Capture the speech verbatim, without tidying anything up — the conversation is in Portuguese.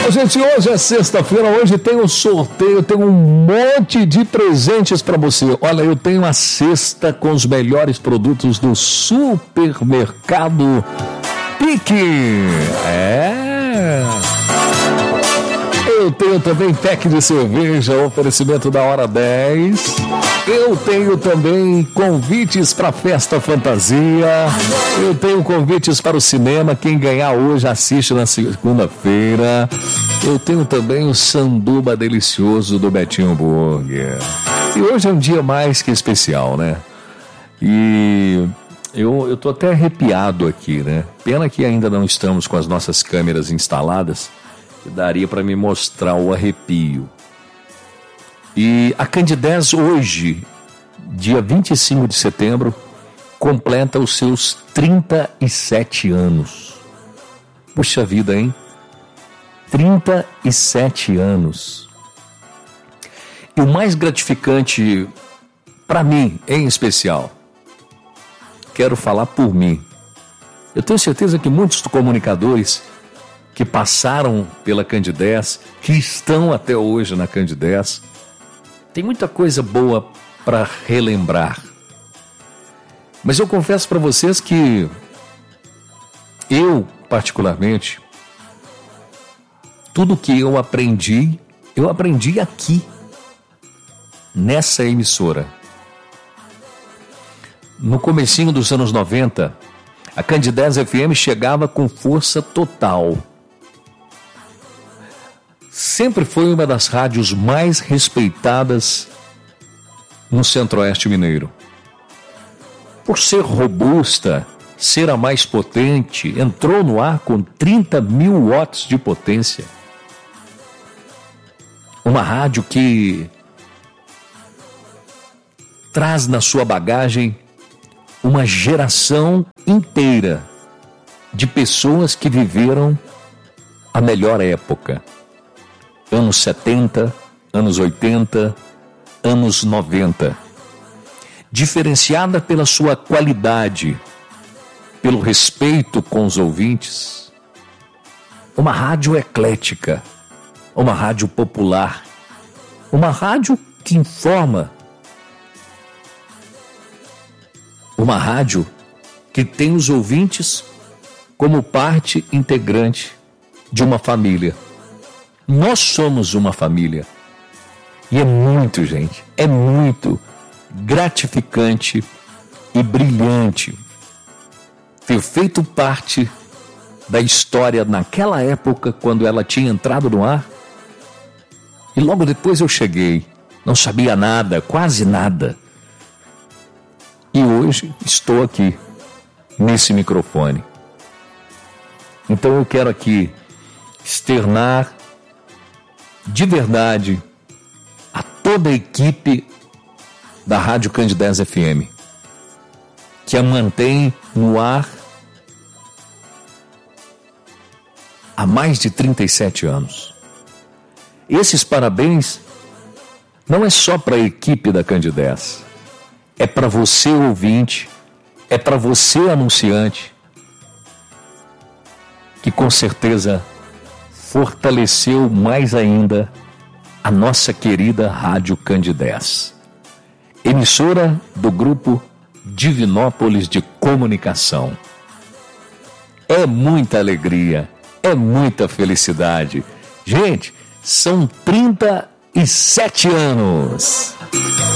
Bom, gente, hoje é sexta-feira, hoje tem um sorteio, tem um monte de presentes para você. Olha, eu tenho a cesta com os melhores produtos do supermercado Pique. É... Eu tenho também pack de cerveja, oferecimento da Hora dez. Eu tenho também convites para festa fantasia. Eu tenho convites para o cinema. Quem ganhar hoje assiste na segunda-feira. Eu tenho também o sanduba delicioso do Betinho Burger. E hoje é um dia mais que especial, né? E eu, eu tô até arrepiado aqui, né? Pena que ainda não estamos com as nossas câmeras instaladas, que daria para me mostrar o arrepio. E a Candidez hoje, dia vinte e cinco de setembro, completa os seus trinta e sete anos. Puxa vida, hein? trinta e sete anos. E o mais gratificante para mim, em especial, quero falar por mim. Eu tenho certeza que muitos comunicadores que passaram pela Candidez, que estão até hoje na Candidez, tem muita coisa boa para relembrar. Mas eu confesso para vocês que eu, particularmente, tudo que eu aprendi, eu aprendi aqui, nessa emissora. No comecinho dos anos noventa, a Candidez F M chegava com força total. Sempre foi uma das rádios mais respeitadas no Centro-Oeste mineiro. Por ser robusta, ser a mais potente, entrou no ar com trinta mil watts de potência. Uma rádio que traz na sua bagagem uma geração inteira de pessoas que viveram a melhor época. Anos setenta, anos oitenta, anos noventa. Diferenciada pela sua qualidade, pelo respeito com os ouvintes. Uma rádio eclética, uma rádio popular, uma rádio que informa. Uma rádio que tem os ouvintes como parte integrante de uma família. Nós somos uma família. E é muito, gente, é muito gratificante e brilhante ter feito parte da história naquela época, quando ela tinha entrado no ar. E logo depois eu cheguei, não sabia nada, quase nada. E hoje estou aqui, nesse microfone. Então eu quero aqui externar de verdade a toda a equipe da Rádio Candidez F M, que a mantém no ar há mais de trinta e sete anos. Esses parabéns não é só para a equipe da Candidez, é para você ouvinte, é para você anunciante, que com certeza fortaleceu mais ainda a nossa querida Rádio Candidez, emissora do grupo Divinópolis de Comunicação. É muita alegria, é muita felicidade. Gente, são trinta e sete anos.